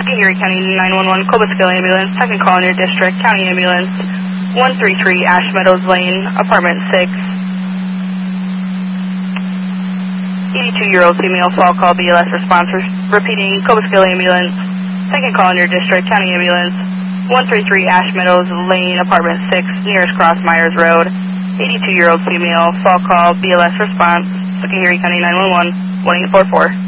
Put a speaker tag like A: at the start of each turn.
A: Schoharie County 911, Cobleskill Ambulance, second call in your district, County Ambulance, 133 Ash Meadows Lane, Apartment 6. 82-year-old female fall call BLS response. Repeating, Cobleskill Ambulance, second call in your district, County Ambulance, 133 Ash Meadows Lane, Apartment 6, nearest Cross Myers Road. 82-year-old female fall call BLS response. Schoharie County 911, 1844.